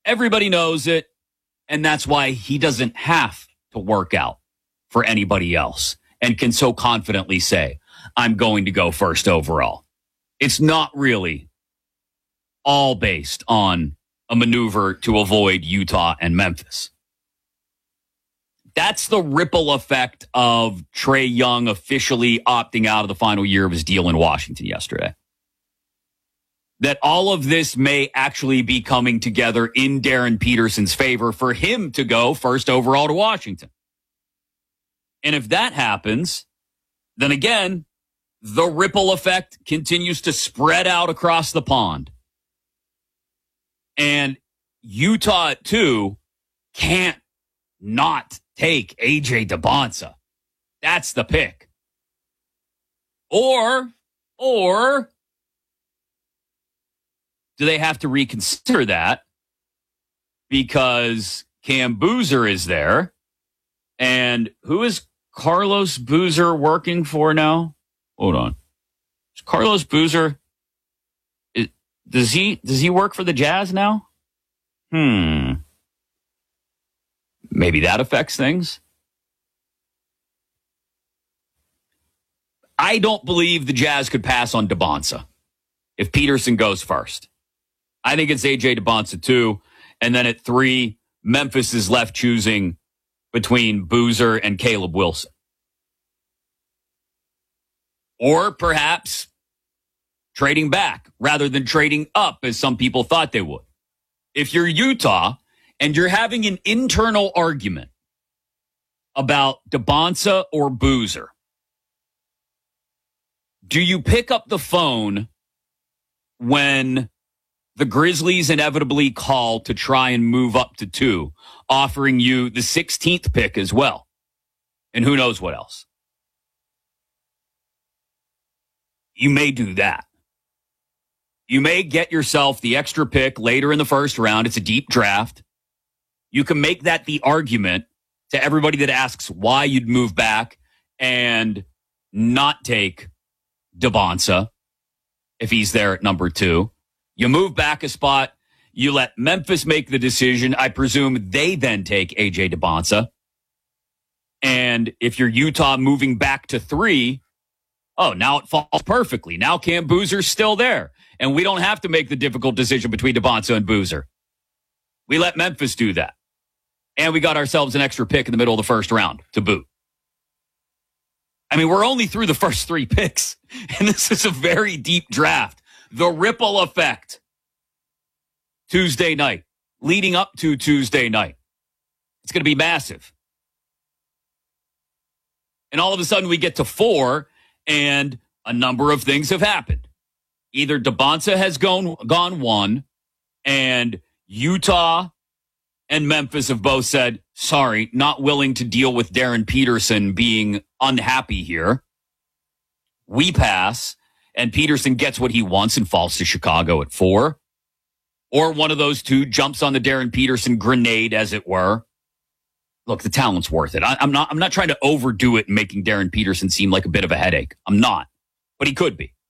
Everybody knows it, and that's why he doesn't have to work out for anybody else and can so confidently say, I'm going to go first overall. It's not really all based on a maneuver to avoid Utah and Memphis. That's the ripple effect of Trae Young officially opting out of the final year of his deal in Washington yesterday. That all of this may actually be coming together in Darren Peterson's favor for him to go first overall to Washington. And if that happens, then again, the ripple effect continues to spread out across the pond. And Utah, too, can't not take A.J. Dybantsa. That's the pick. Or do they have to reconsider that because Cam Boozer is there? And who is Carlos Boozer working for now? Hold on. Is Carlos Boozer, does he work for the Jazz now? Maybe that affects things. I don't believe the Jazz could pass on Dybantsa if Peterson goes first. I think it's A.J. Dybantsa 2. And then at 3, Memphis is left choosing between Boozer and Caleb Wilson. Or perhaps trading back rather than trading up as some people thought they would. If you're Utah and you're having an internal argument about Dybantsa or Boozer, do you pick up the phone when the Grizzlies inevitably call to try and move up to 2, offering you the 16th pick as well? And who knows what else? You may do that. You may get yourself the extra pick later in the first round. It's a deep draft. You can make that the argument to everybody that asks why you'd move back and not take Dybantsa if he's there at number 2. You move back a spot. You let Memphis make the decision. I presume they then take A.J. Dybantsa. And if you're Utah moving back to 3, now it falls perfectly. Now Cam Boozer's still there. And we don't have to make the difficult decision between Dybantsa and Boozer. We let Memphis do that. And we got ourselves an extra pick in the middle of the first round to boot. I mean, we're only through the first 3 picks. And this is a very deep draft. The ripple effect. Tuesday night. Leading up to Tuesday night. It's going to be massive. And all of a sudden we get to 4 and a number of things have happened. Either Dybantsa has gone 1 and Utah and Memphis have both said, sorry, not willing to deal with Darren Peterson being unhappy here. We pass, and Peterson gets what he wants and falls to Chicago at 4. Or one of those two jumps on the Darren Peterson grenade, as it were. Look, the talent's worth it. I'm not trying to overdo it and making Darren Peterson seem like a bit of a headache. I'm not, but he could be.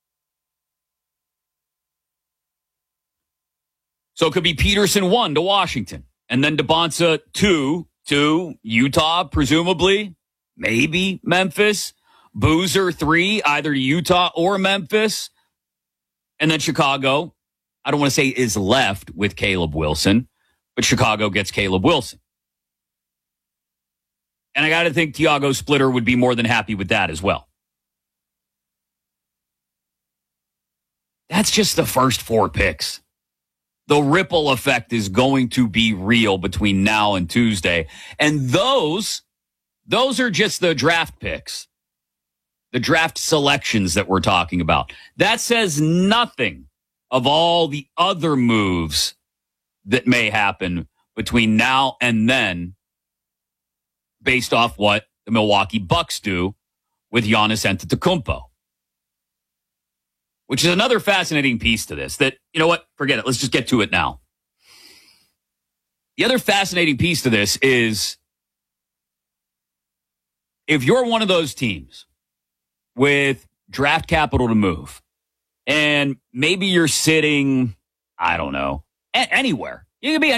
So it could be Peterson 1 to Washington. And then Dybantsa 2 to Utah, presumably. Maybe Memphis. Boozer 3, either Utah or Memphis. And then Chicago, I don't want to say is left with Caleb Wilson, but Chicago gets Caleb Wilson. And I got to think Tiago Splitter would be more than happy with that as well. That's just the first 4 picks. The ripple effect is going to be real between now and Tuesday. And those are just the draft picks, the draft selections that we're talking about. That says nothing of all the other moves that may happen between now and then based off what the Milwaukee Bucks do with Giannis Antetokounmpo. Which is another fascinating piece to this that, you know what, forget it. Let's just get to it now. The other fascinating piece to this is if you're one of those teams with draft capital to move and maybe you're sitting, I don't know, anywhere. You could be